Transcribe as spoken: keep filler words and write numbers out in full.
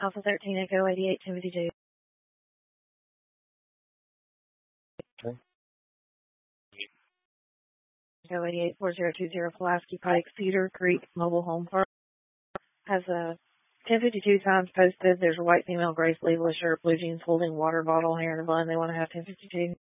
Alpha thirteen Echo eighty-eight ten fifty-two. Okay. Echo eighty-eight four zero two zero Pulaski Pike, Cedar Creek Mobile Home Park. Has a ten fifty-two times posted. There's a white female, gray sleeveless shirt, blue jeans, holding water bottle, hair in a bun. They want to have ten fifty-two.